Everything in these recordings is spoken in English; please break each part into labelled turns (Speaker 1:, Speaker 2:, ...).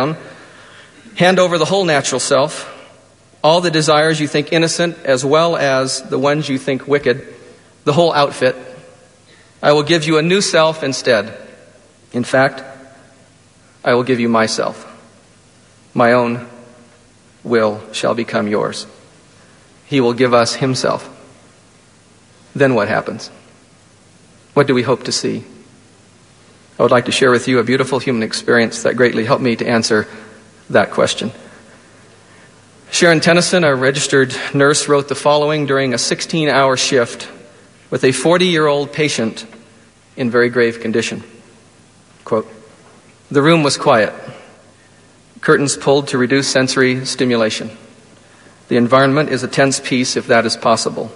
Speaker 1: down, hand over the whole natural self, all the desires you think innocent as well as the ones you think wicked, the whole outfit. I will give you a new self instead. In fact, I will give you myself. My own will shall become yours. He will give us himself. Then what happens? What do we hope to see? I would like to share with you a beautiful human experience that greatly helped me to answer that question. Sharon Tennyson, a registered nurse, wrote the following during a 16-hour shift with a 40-year-old patient in very grave condition. Quote, "The room was quiet. Curtains pulled to reduce sensory stimulation. The environment is a tense piece if that is possible.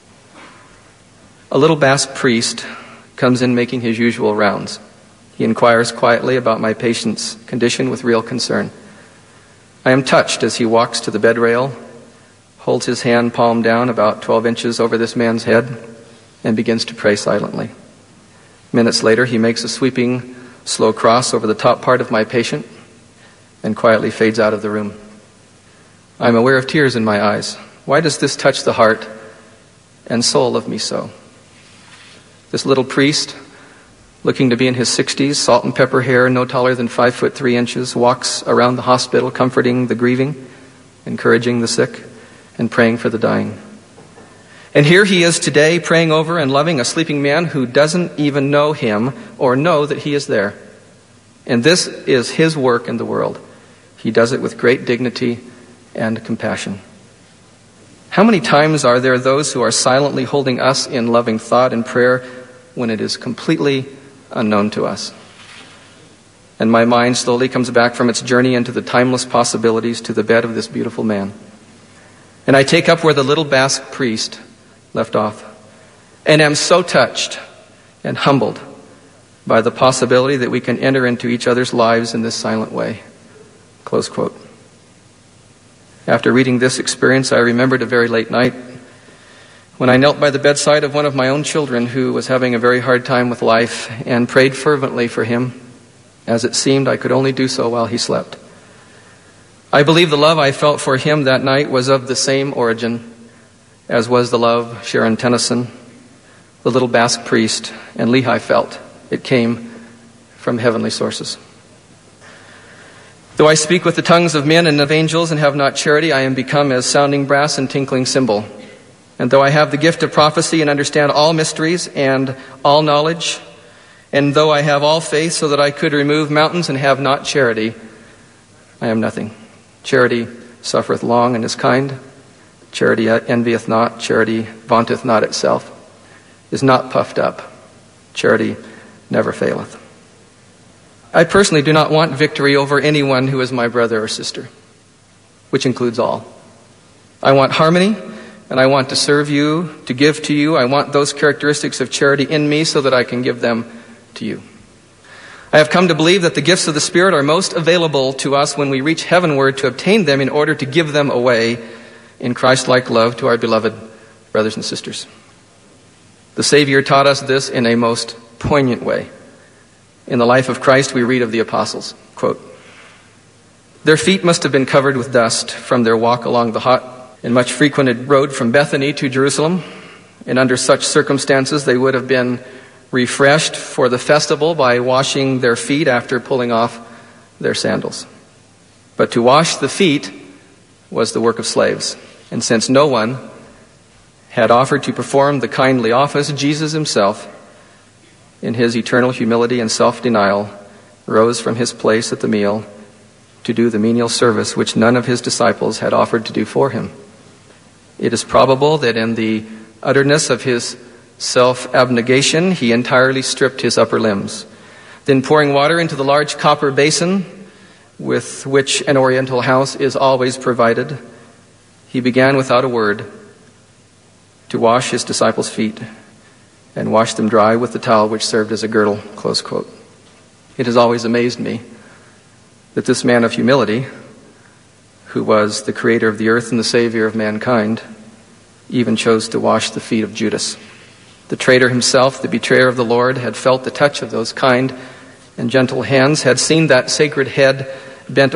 Speaker 1: A little Basque priest comes in making his usual rounds. He inquires quietly about my patient's condition with real concern. I am touched as he walks to the bed rail, holds his hand palm down about 12 inches over this man's head, and begins to pray silently. Minutes later, he makes a sweeping, slow cross over the top part of my patient and quietly fades out of the room. I am aware of tears in my eyes. Why does this touch the heart and soul of me so? This little priest, looking to be in his 60s, salt and pepper hair, no taller than 5'3", walks around the hospital comforting the grieving, encouraging the sick, and praying for the dying. And here he is today praying over and loving a sleeping man who doesn't even know him or know that he is there. And this is his work in the world. He does it with great dignity and compassion. How many times are there those who are silently holding us in loving thought and prayer when it is completely unknown to us? And my mind slowly comes back from its journey into the timeless possibilities to the bed of this beautiful man. And I take up where the little Basque priest left off, and am so touched and humbled by the possibility that we can enter into each other's lives in this silent way. Close quote. After reading this experience, I remembered a very late night when I knelt by the bedside of one of my own children who was having a very hard time with life and prayed fervently for him, as it seemed I could only do so while he slept. I believe the love I felt for him that night was of the same origin as was the love Sharon Tennyson, the little Basque priest, and Lehi felt. It came from heavenly sources. Though I speak with the tongues of men and of angels and have not charity, I am become as sounding brass and tinkling cymbal. And though I have the gift of prophecy and understand all mysteries and all knowledge, and though I have all faith so that I could remove mountains and have not charity, I am nothing. Charity suffereth long and is kind. Charity envieth not. Charity vaunteth not itself, is not puffed up. Charity never faileth. I personally do not want victory over anyone who is my brother or sister, which includes all. I want harmony, and I want to serve you, to give to you. I want those characteristics of charity in me so that I can give them to you. I have come to believe that the gifts of the Spirit are most available to us when we reach heavenward to obtain them in order to give them away in Christ-like love to our beloved brothers and sisters. The Savior taught us this in a most poignant way. In the life of Christ, we read of the apostles. Quote, "Their feet must have been covered with dust from their walk along the hot and much frequented road from Bethany to Jerusalem, and under such circumstances they would have been refreshed for the festival by washing their feet after pulling off their sandals. But to wash the feet was the work of slaves, and since no one had offered to perform the kindly office, Jesus himself, in his eternal humility and self-denial, rose from his place at the meal to do the menial service which none of his disciples had offered to do for him. It is probable that in the utterness of his self-abnegation, he entirely stripped his upper limbs. Then pouring water into the large copper basin with which an Oriental house is always provided, he began without a word to wash his disciples' feet and wash them dry with the towel which served as a girdle." Close quote. It has always amazed me that this man of humility, who was the creator of the earth and the savior of mankind, even chose to wash the feet of Judas. The traitor himself, the betrayer of the Lord, had felt the touch of those kind and gentle hands, had seen that sacred head bent